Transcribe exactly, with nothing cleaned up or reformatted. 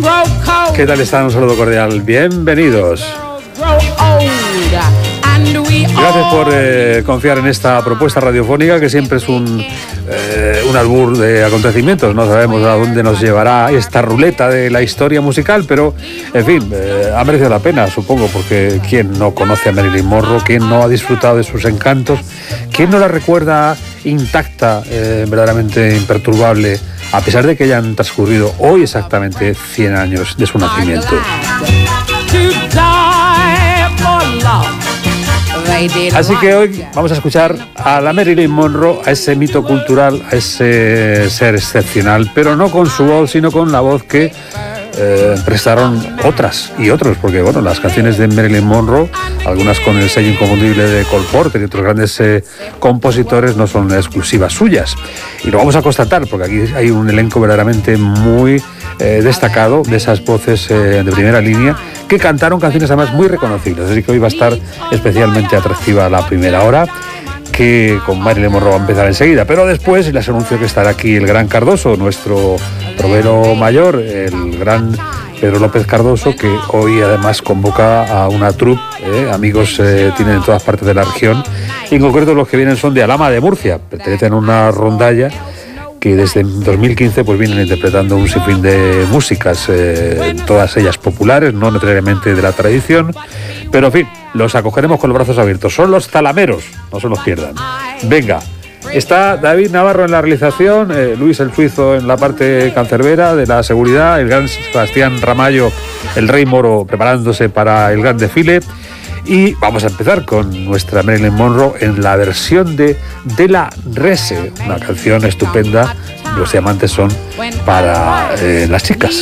¿Qué tal están? Un saludo cordial. Bienvenidos. Gracias por eh, confiar en esta propuesta radiofónica, que siempre es un, eh, un albur de acontecimientos. No sabemos a dónde nos llevará esta ruleta de la historia musical, pero, en fin, eh, ha merecido la pena, supongo, porque ¿quién no conoce a Marilyn Monroe? ¿Quién no ha disfrutado de sus encantos? ¿Quién no la recuerda intacta, eh, verdaderamente imperturbable, a pesar de que hayan transcurrido hoy exactamente cien años de su nacimiento? Así que hoy vamos a escuchar a la Marilyn Monroe, a ese mito cultural, a ese ser excepcional, pero no con su voz, sino con la voz que eh, prestaron otras y otros, porque bueno, las canciones de Marilyn Monroe, algunas con el sello inconfundible de Cole Porter y otros grandes eh, compositores, no son exclusivas suyas. Y lo vamos a constatar, porque aquí hay un elenco verdaderamente muy eh, destacado de esas voces eh, de primera línea, que cantaron canciones además muy reconocibles. Así que hoy va a estar especialmente atractiva la primera hora, que con Marilyn Monroe va a empezar enseguida. Pero después les anuncio que estará aquí el gran Cardoso, nuestro trovero mayor, el gran Pedro López Cardoso, que hoy además convoca a una troupe, eh, amigos eh, tienen en todas partes de la región, y en concreto los que vienen son de Alhama de Murcia, pertenecen a una rondalla que desde dos mil quince pues vienen interpretando un sinfín de músicas, eh, todas ellas populares, no necesariamente de la tradición, pero en fin, los acogeremos con los brazos abiertos. Son los Zalameros, no se los pierdan. Venga, está David Navarro en la realización, eh, Luis el Suizo en la parte cancerbera de la seguridad, el gran Sebastián Ramallo, el Rey Moro, preparándose para el gran desfile. Y vamos a empezar con nuestra Marilyn Monroe en la versión de De la Rese, una canción estupenda. Los diamantes son para eh, las chicas.